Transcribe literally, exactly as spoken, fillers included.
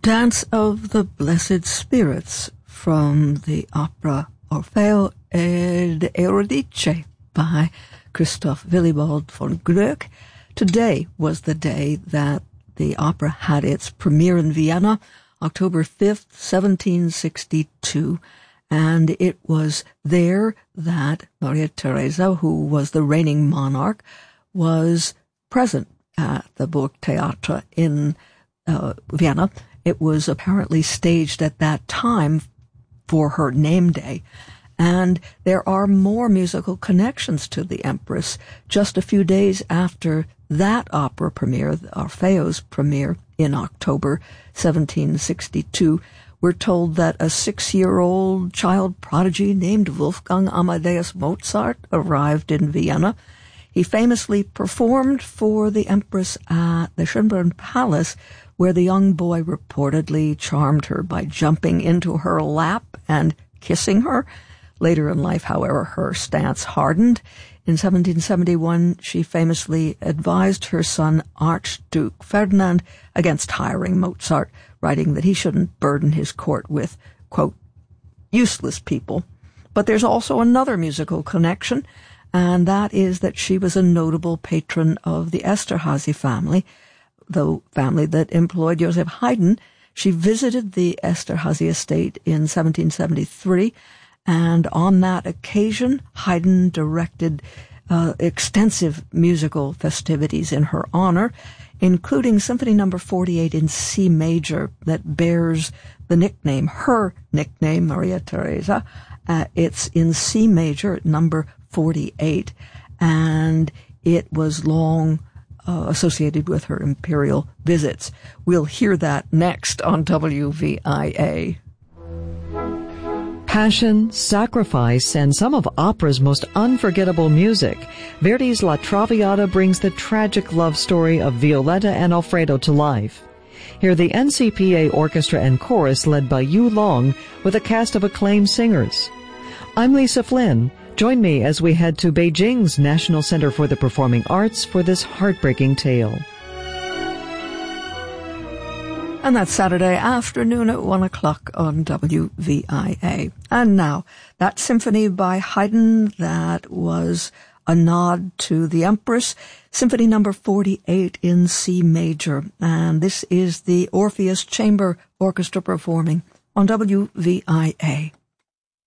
Dance of the Blessed Spirits from the opera Orfeo ed Euridice by Christoph Willibald von Gluck. Today was the day that the opera had its premiere in Vienna, October fifth, seventeen sixty-two, and it was there that Maria Theresa, who was the reigning monarch, was present at the Burgtheater in uh, Vienna. It was apparently staged at that time for her name day. And there are more musical connections to the Empress. Just a few days after that opera premiere, Orfeo's premiere in October seventeen sixty-two, we're told that a six-year-old child prodigy named Wolfgang Amadeus Mozart arrived in Vienna. He famously performed for the Empress at the Schönbrunn Palace, where the young boy reportedly charmed her by jumping into her lap and kissing her. Later in life, however, her stance hardened. In seventeen seventy-one, she famously advised her son, Archduke Ferdinand, against hiring Mozart, writing that he shouldn't burden his court with, quote, useless people. But there's also another musical connection, and that is that she was a notable patron of the Esterházy family, the family that employed Joseph Haydn. She visited the Esterházy estate in seventeen seventy-three, and on that occasion, Haydn directed uh, extensive musical festivities in her honor, including Symphony Number forty-eight in C major that bears the nickname, her nickname, Maria Theresa. Uh, it's in C major, number forty-eight, and it was long uh, associated with her imperial visits. We'll hear that next on W V I A. Passion, sacrifice, and some of opera's most unforgettable music, Verdi's La Traviata brings the tragic love story of Violetta and Alfredo to life. Hear the N C P A Orchestra and Chorus led by Yu Long with a cast of acclaimed singers. I'm Lisa Flynn. Join me as we head to Beijing's National Center for the Performing Arts for this heartbreaking tale. And that's Saturday afternoon at one o'clock on W V I A. And now, that symphony by Haydn that was a nod to the Empress, Symphony Number forty-eight in C major. And this is the Orpheus Chamber Orchestra performing on W V I A.